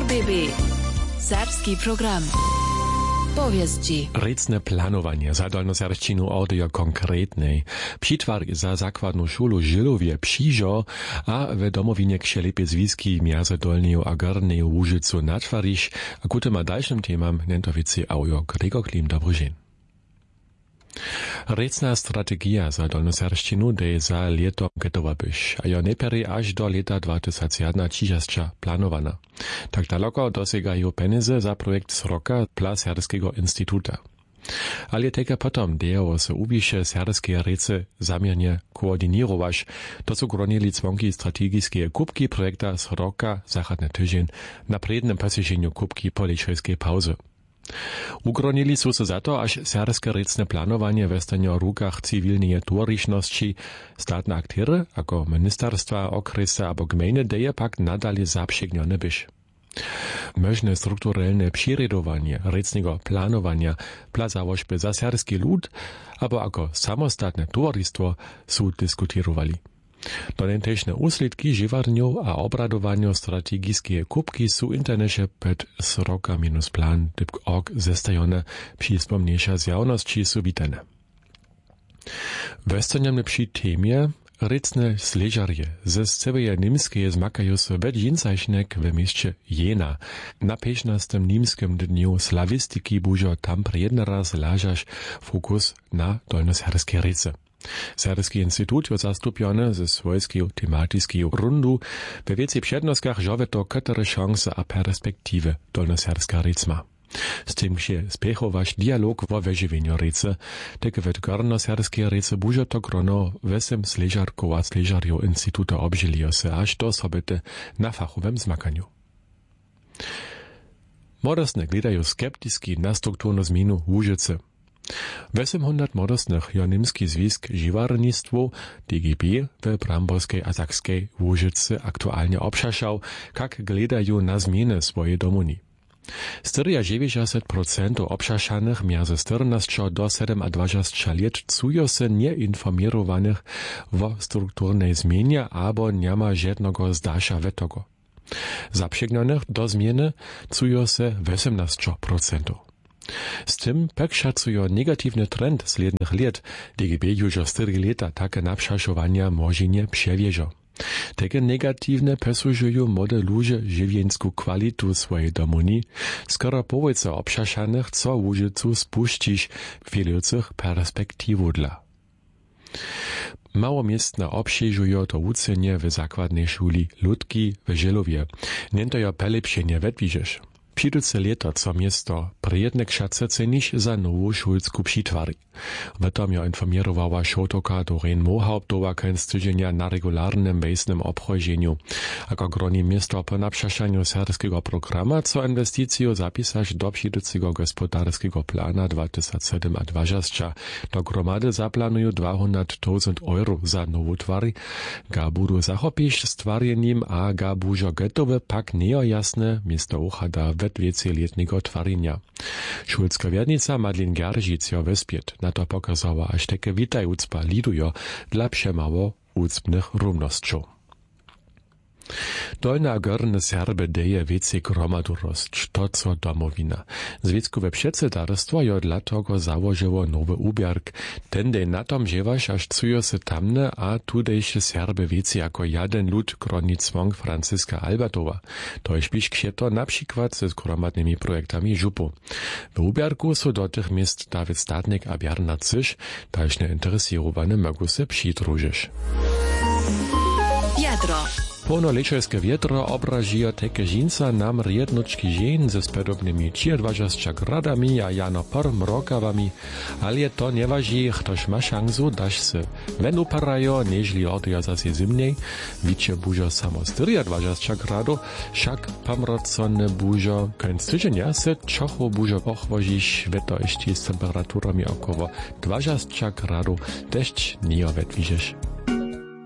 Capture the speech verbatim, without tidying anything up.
B B. Serbski program. Powieści. Recne planowanie za dolnoserbšćinu audio konkretnej. Přitwar za zakładną szulu Żylowie Přižo a w domowinie Kšelepe zwiski między Dolneju a Gorneju Łużycu natwariš, a ku tym a dalszym temam nentowicy audio Gregor Klim Dobrožen. Recna strategia za dolnoserbšćinu de za leto gotowa byś, a jo neperi aż do leta dwa tysiące jedna čižasća planowana. Tak daleko dosegają penize za projekt Sroka dla Serbskiego Instytuta. Ale teka potom dejało se ubiše serbskie rece zamiernie koordynirować, to co gronili dzwonki strategiskie kubki projekta Sroka Zachodny tydzień na prednym posiedzeniu kubki po lečejskiej pauzy. Ugronili su se za to, aż serbskie recne planowanie w stanie rukach cywilnej dworiczności, statne aktyry, jako ministerstwa, okresy albo gminy, deje pak nadal zaprzegnione byś. Możne strukturalne przyredowanie recnego planowania dla założby za serbski lud, albo jako samostatne towarzystwo su dyskutowali. Donentejšne úsledky živarňov a obradovania strategické kubky sú interneše pred sroka minus plán typ org zestajone přispomnejšia zjavnosti sú vítané. Westerniamne przy témie recne sležarje ze sceveje nimskeje zmakajú sa ved žincajšnek v mieście Jena. Na pätnástom nímskem dniu slavistiky bužo tam prijedna raz lážaš fokus na dolnoserbské rece. Serbski Instytut je zastupiony ze swojskiego tematycznego rundu we wiece przednoskach żowe to katere szanse a perspektywy dolnoserbska recma. Z tym się spechować dialog o wyżywieniu rece, tak w gornoserbskiej rece buże to grono wesem sleżarków a sleżarjów Instytuta obжилio se aż do sobete na fachowym zmakaniu. Modosne gledają skeptyski na strukturną zmianu Łużycy. osemset modostnych jo nimski zwisk žiwarnictwo D G B w Bramborskiej a Sakskiej Łużycy aktualnie obszaszał, jak gledają na zmiany swojej domuni. dziewięćdziesiąt procent obszaszanych między czternastu do dwudziestego lat czują się nieinformowanych o strukturnej zmianie albo nie ma żadnego zdasza wetego. Zaprzęgnionych do zmiany czują się osiemnaście procent. Z tym pak szacują negatywny trend slednych lat, D G B już o cztery lata takie napszaszowania może nie przewieżą. Takie negatywne pesużują młode ludzie żywienską kwalitu swojej domuni, skoro powiedza obszaszanych, co Łużycu spuścić wielocych perspektywu dla. Małomiestne obsieżują to ucenie w zakładnej szuli Ludki w Żylowie. Niento jo pelepšenie vedwižeš. Přiduce leta, co město prijedne kšace ceniš za novou šulsku přitwary. W tom jo informierowała šotoka Doreen Mohauptowa z tydzienia na regularnym wejsnym obchodzeniu. Ako groni město po napšašaniu serbskiego programa, co inwestycjo zapisać do přiducego gospodarskiego plana dwa tysiące siedem a dwadzieścia. Do gromady zaplanują dwieście tysięcy euro za nową twary, ga budu zachopić stwarjeniem, a ga bužo gotowe pak nejasne město uchada w dwudziestoletniego twarzenia. Šulska wiernica Madlin Geržic jo wespět na to pokazała, aż takie witaj ucpa lidujo dla przemało ucpnych równością. Dolna Gorne Serbe deje wiece gromadurost, to co domowina. Zwieckowe przedsedarstwo jo dla tego założyło nowy ubierk. Ten dej na tom dziewaś, aż cujo se tamne, a tudejsze Serbe wiece jako jeden lud kroni cwong Franciska Albatowa. To je śpisz ksieto na przykład ze gromadnymi projektami żupu. W ubierku są do tych miejsc Dawid Statnik a Bjarna Cyš, dalsze interesowane mogą se przydrużyć. Jadro. Pono lečajske vietro obražijo teke žinca nam riednočki žen ze spodobnymi dwadzieścia gradami a jano porm rokavami, ale to nevaží, ktož ma šanzu, daž se ven uparajo, nežli ordujo zase zimnej, viče bužo samo dwadzieścia grado, však pamrocone bužo końc tydzienia se čocho bužo ochvožiš veto ešte s temperaturami około dwadzieścia grado, dešť nie vedvižeš.